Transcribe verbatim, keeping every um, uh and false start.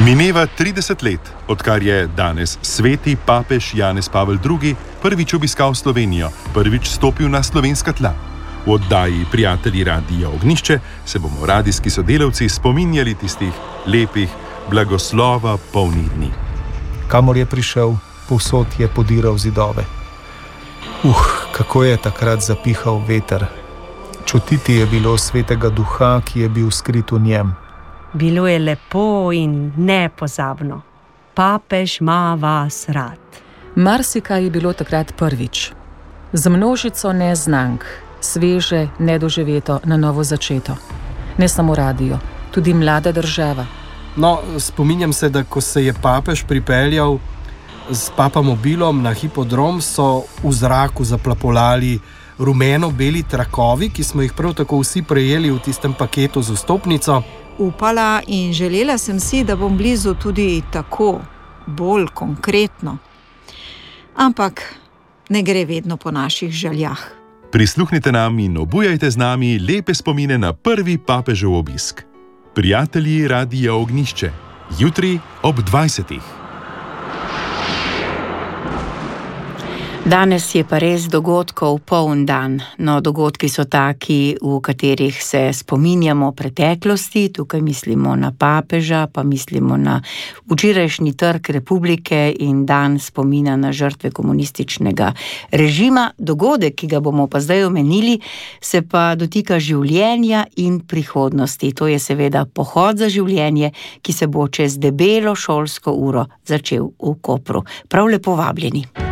Mineva trideset let, odkar je danes sveti papež Janez Pavel drugi. prvič obiskal Slovenijo, prvič stopil na slovenska tla. V oddaji Prijatelji Radia Ognjišče se bomo radijski sodelavci spominjali tistih lepih, blagoslova polnih dni. Kamor je prišel, povsod je podiral zidove. Uh, kako je takrat zapihal veter. Čutiti je bilo svetega duha, ki je bil skrit v njem. Bilo je lepo in nepozabno. Papež ima vas rad. Marsikaj je bilo takrat prvič. Z množico neznank, sveže, nedoživeto, na novo začeto. Ne samo radio, tudi mlada država. No, spominjam se, da ko se je papež pripeljal s papamobilom na hipodrom, so v zraku zaplapolali rumeno-beli trakovi, ki smo jih prav tako vsi prejeli v tistem paketu z vstopnico. Upala in želela sem si, da bom blizu tudi tako, bolj konkretno. Ampak ne gre vedno po naših željah. Prisluhnite nam in obujajte z nami lepe spomine na prvi papežev obisk. Prijatelji Radia Ognjišče, jutri ob dvajsetih. Danes je pa res dogodkov poln dan. No, dogodki so taki, v katerih se spominjamo preteklosti. Tukaj mislimo na papeža, pa mislimo na včerajšnji trg Republike in dan spomina na žrtve komunističnega režima. Dogodek, ki ga bomo pa zdaj omenili, se pa dotika življenja in prihodnosti. To je seveda pohod za življenje, ki se bo čez debelo šolsko uro začel v Kopru. Prav lepo vabljeni.